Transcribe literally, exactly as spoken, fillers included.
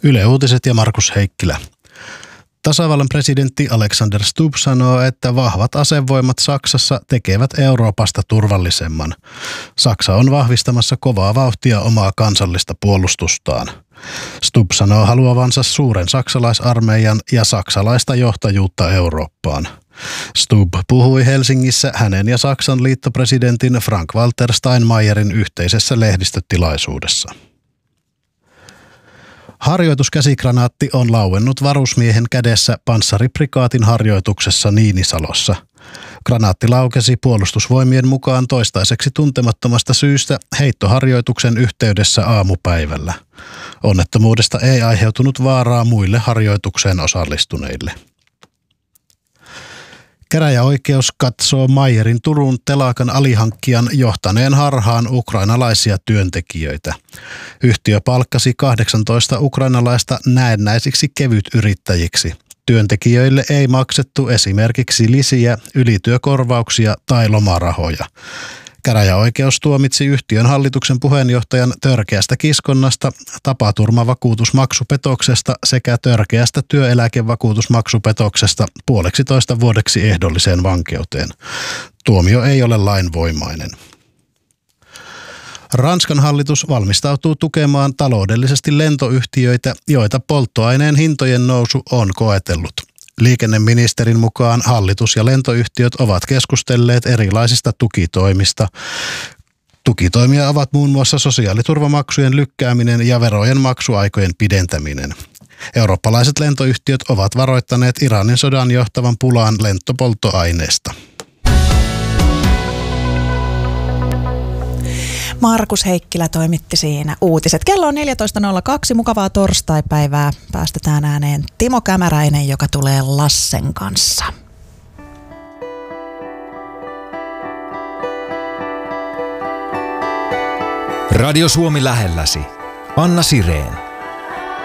Yle Uutiset ja Markus Heikkilä. Tasavallan presidentti Alexander Stubb sanoo, että vahvat asevoimat Saksassa tekevät Euroopasta turvallisemman. Saksa on vahvistamassa kovaa vauhtia omaa kansallista puolustustaan. Stubb sanoo haluavansa suuren saksalaisarmeijan ja saksalaista johtajuutta Eurooppaan. Stubb puhui Helsingissä hänen ja Saksan liittopresidentin Frank-Walter Steinmeierin yhteisessä lehdistötilaisuudessa. Harjoituskäsikranaatti on lauennut varusmiehen kädessä panssariprikaatin harjoituksessa Niinisalossa. Granaatti laukesi puolustusvoimien mukaan toistaiseksi tuntemattomasta syystä heittoharjoituksen yhteydessä aamupäivällä. Onnettomuudesta ei aiheutunut vaaraa muille harjoitukseen osallistuneille. Käräjäoikeus katsoo Meyerin Turun telakan alihankkijan johtaneen harhaan ukrainalaisia työntekijöitä. Yhtiö palkkasi kahdeksantoista ukrainalaista näennäisiksi kevytyrittäjiksi. Työntekijöille ei maksettu esimerkiksi lisiä, ylityökorvauksia tai lomarahoja. Käräjäoikeus tuomitsi yhtiön hallituksen puheenjohtajan törkeästä kiskonnasta, tapaturmavakuutusmaksupetoksesta sekä törkeästä työeläkevakuutusmaksupetoksesta puoleksitoista vuodeksi ehdolliseen vankeuteen. Tuomio ei ole lainvoimainen. Ranskan hallitus valmistautuu tukemaan taloudellisesti lentoyhtiöitä, joita polttoaineen hintojen nousu on koetellut. Liikenneministerin mukaan hallitus ja lentoyhtiöt ovat keskustelleet erilaisista tukitoimista. Tukitoimia ovat muun muassa sosiaaliturvamaksujen lykkääminen ja verojen maksuaikojen pidentäminen. Eurooppalaiset lentoyhtiöt ovat varoittaneet Iranin sodan johtavan pulaan lentopolttoaineesta. Markus Heikkilä toimitti siinä uutiset. Kello on neljätoista nolla kaksi, mukavaa torstaipäivää. Päästetään ääneen Timo Kämäräinen, joka tulee Lassen kanssa. Radio Suomi lähelläsi. Anna Sireen.